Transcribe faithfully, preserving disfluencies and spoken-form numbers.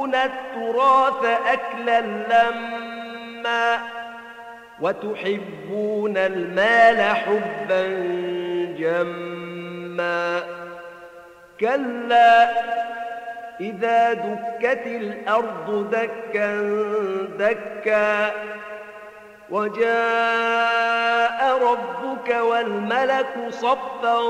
وتأكلون التراث أكلا لما وتحبون المال حبا جما كلا إذا دكت الأرض دكا دكا وجاء ربك والملك صفا